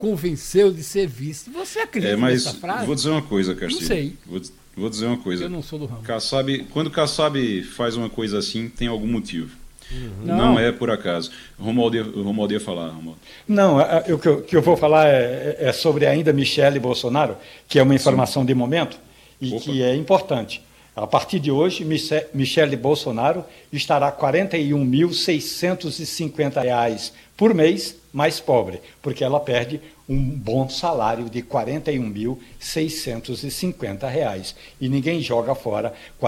convenceu de ser vice. Você acredita nessa frase? Vou dizer uma coisa, Castilho. Não sei. Vou dizer uma coisa. Eu não sou do ramo. Quando Kassab faz uma coisa assim, tem algum motivo. Não é por acaso. O Romualdo ia falar, Romualdo. Não, o que eu vou falar é sobre ainda Michele Bolsonaro, que é uma informação de momento e que é importante. A partir de hoje, Michele Bolsonaro estará R$ 41.650 por mês mais pobre, porque ela perde um bom salário de R$ 41.650. E ninguém joga fora R$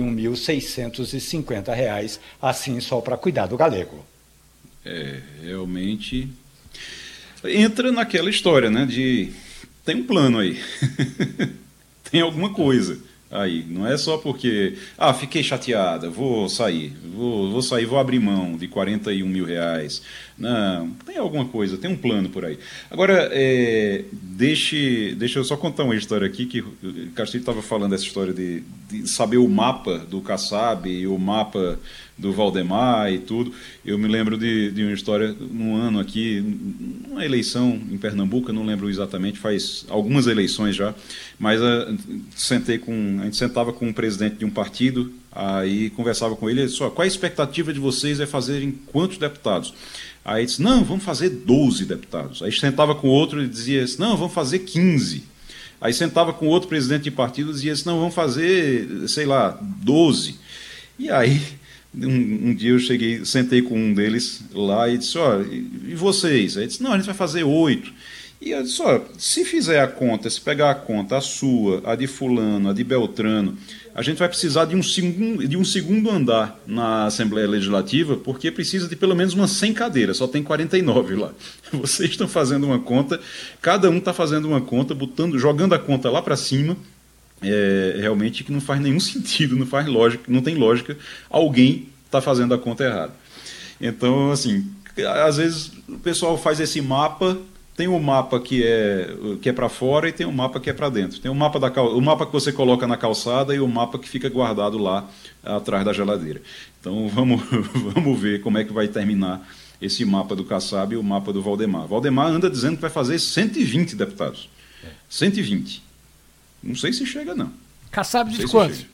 41.650 assim só para cuidar do galego. Realmente entra naquela história, né, de tem um plano aí, tem alguma coisa aí, não é só porque, fiquei chateada, vou sair, vou abrir mão de R$ 41 mil. Não, tem alguma coisa, tem um plano por aí. Agora, deixa eu só contar uma história aqui, que o Castilho estava falando dessa história de saber o mapa do Kassab e o mapa do Valdemar e tudo. Eu me lembro de uma história, num ano aqui, uma eleição em Pernambuco, eu não lembro exatamente, faz algumas eleições já, mas a gente sentava com um presidente de um partido, aí conversava com ele, ele disse, qual a expectativa de vocês é fazerem quantos deputados? Aí disse, não, vamos fazer 12 deputados. Aí sentava com outro e dizia, não, vamos fazer 15. Aí sentava com outro presidente de partido e dizia, não, vamos fazer, 12. E aí, um dia eu sentei com um deles lá e disse, e vocês? Aí disse, não, a gente vai fazer 8. E eu disse, se fizer a conta, se pegar a conta, a sua, a de fulano, a de Beltrano, a gente vai precisar de um segundo andar na Assembleia Legislativa, porque precisa de pelo menos umas 100 cadeiras, só tem 49 lá. Vocês estão fazendo uma conta, cada um está fazendo uma conta, jogando a conta lá para cima, realmente que não faz nenhum sentido, não faz lógica, não tem lógica, alguém está fazendo a conta errada. Então, assim, às vezes o pessoal faz esse mapa. Tem um mapa que é para fora e tem um mapa que é para dentro. Tem o mapa que você coloca na calçada e o mapa que fica guardado lá atrás da geladeira. Então vamos ver como é que vai terminar esse mapa do Kassab e o mapa do Valdemar. Valdemar anda dizendo que vai fazer 120 deputados. 120. Não sei se chega, não. Kassab diz quantos?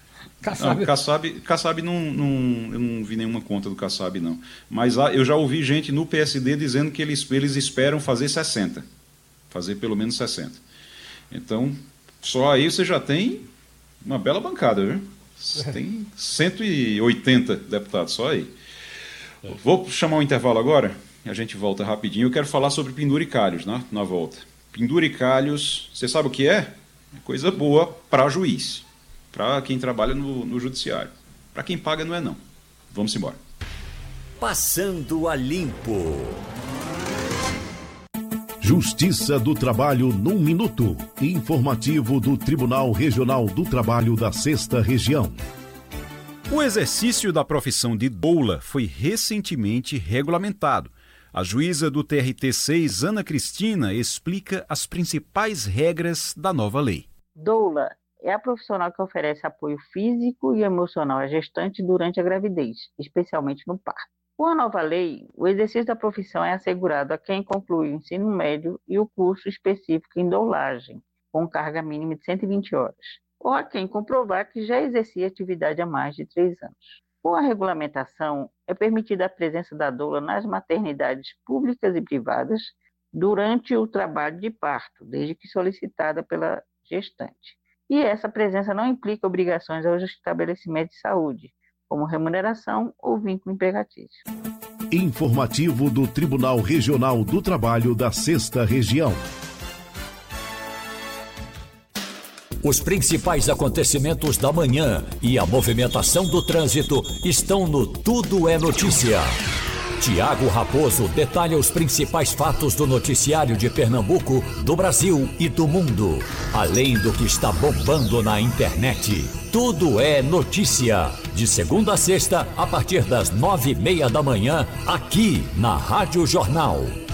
Kassab não, eu não vi nenhuma conta do Kassab, não. Mas eu já ouvi gente no PSD dizendo que eles esperam fazer 60. Fazer pelo menos 60. Então, só aí você já tem uma bela bancada, viu? Tem 180 deputados, só aí. Vou chamar um intervalo agora, a gente volta rapidinho. Eu quero falar sobre penduricalhos, né, na volta. Penduricalhos, você sabe o que é? É coisa boa para juiz. Para quem trabalha no judiciário. Para quem paga não é não. Vamos embora. Passando a Limpo. Justiça do Trabalho num minuto. Informativo do Tribunal Regional do Trabalho da 6ª Região. O exercício da profissão de doula foi recentemente regulamentado. A juíza do TRT6, Ana Cristina, explica as principais regras da nova lei. Doula é a profissional que oferece apoio físico e emocional à gestante durante a gravidez, especialmente no parto. Com a nova lei, o exercício da profissão é assegurado a quem conclui o ensino médio e o curso específico em doulagem, com carga mínima de 120 horas, ou a quem comprovar que já exercia atividade há mais de 3 anos. Com a regulamentação, é permitida a presença da doula nas maternidades públicas e privadas durante o trabalho de parto, desde que solicitada pela gestante. E essa presença não implica obrigações aos estabelecimentos de saúde, como remuneração ou vínculo empregatício. Informativo do Tribunal Regional do Trabalho da 6ª Região. Os principais acontecimentos da manhã e a movimentação do trânsito estão no Tudo é Notícia. Tiago Raposo detalha os principais fatos do noticiário de Pernambuco, do Brasil e do mundo. Além do que está bombando na internet. Tudo é Notícia. De segunda a sexta, a partir das 9:30 da manhã, aqui na Rádio Jornal.